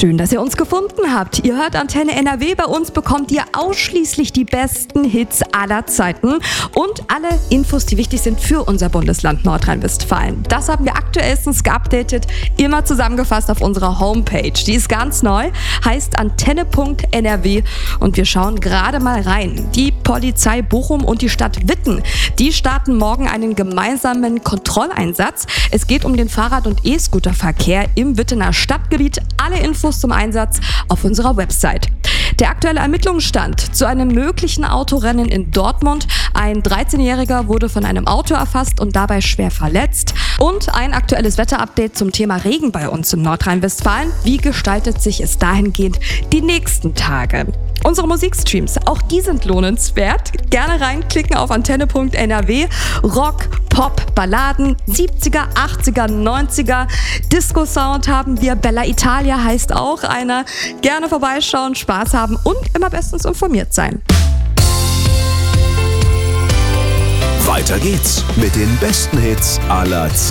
Schön, dass ihr uns gefunden habt. Ihr hört Antenne NRW. Bei uns bekommt ihr ausschließlich die besten Hits aller Zeiten und alle Infos, die wichtig sind für unser Bundesland Nordrhein-Westfalen. Das haben wir aktuellstens geupdatet, immer zusammengefasst auf unserer Homepage. Die ist ganz neu, heißt antenne.nrw und wir schauen gerade mal rein. Die Polizei Bochum und die Stadt Witten, die starten morgen einen gemeinsamen Kontrolleinsatz. Es geht um den Fahrrad- und E-Scooter-Verkehr im Wittener Stadtgebiet. Alle Infos zum Einsatz auf unserer Website. Der aktuelle Ermittlungsstand zu einem möglichen Autorennen in Dortmund. Ein 13-Jähriger wurde von einem Auto erfasst und dabei schwer verletzt. Und ein aktuelles Wetterupdate zum Thema Regen bei uns in Nordrhein-Westfalen. Wie gestaltet sich es dahingehend die nächsten Tage? Unsere Musikstreams, auch die sind lohnenswert. Gerne reinklicken auf antenne.nrw. Rock, Pop, Balladen, 70er, 80er, 90er. Disco-Sound haben wir. Bella Italia heißt auch einer. Gerne vorbeischauen, Spaß haben und immer bestens informiert sein. Weiter geht's mit den besten Hits aller Zeiten.